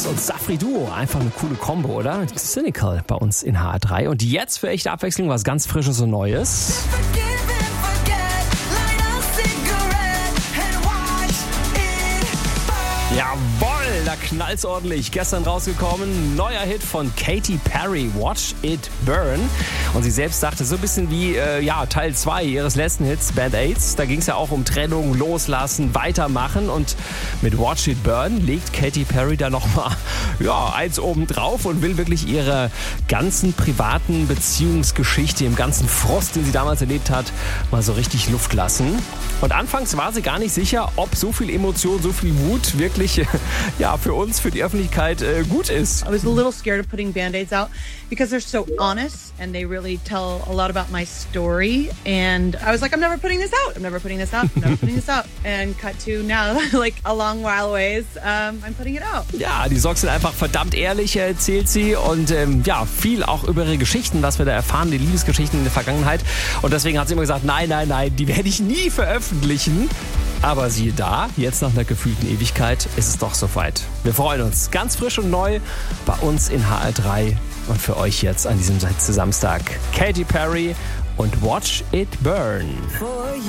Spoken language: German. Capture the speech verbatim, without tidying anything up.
und Safri Duo. Einfach eine coole Kombo, oder? Cynical bei uns in H R drei. Und jetzt für echte Abwechslung was ganz Frisches und Neues. Jawohl, da knallt's ordentlich. Gestern rausgekommen, neuer Hit von Katy Perry, Watch It Burn. Und sie selbst sagte, so ein bisschen wie äh, ja, Teil zwei ihres letzten Hits, Band-Aids. Da ging es ja auch um Trennung, Loslassen, Weitermachen. Und mit Watch It Burn legt Katy Perry da nochmal ja, eins oben drauf und will wirklich ihre ganzen privaten Beziehungsgeschichte, im ganzen Frost, den sie damals erlebt hat, mal so richtig Luft lassen. Und anfangs war sie gar nicht sicher, ob so viel Emotion, so viel Wut wirklich ja, für uns, für die Öffentlichkeit äh, gut ist. I was a little scared of putting Band-Aids out because they're so honest and they really tell a lot about my story. And I was like, I'm never putting this out. I'm never putting this out. I'm never putting this out. And cut to now, like a long while away, um, I'm putting it out. Ja, die Songs sind einfach verdammt ehrlich, erzählt sie. Und ähm, ja, viel auch über ihre Geschichten, was wir da erfahren, die Liebesgeschichten in der Vergangenheit. Und deswegen hat sie immer gesagt, nein, nein, nein, die werde ich nie veröffentlichen. Aber siehe da, jetzt nach einer gefühlten Ewigkeit ist es doch soweit. Wir freuen uns. Ganz frisch und neu bei uns in H R drei und für euch jetzt an diesem Samstag Katy Perry und Watch It Burn.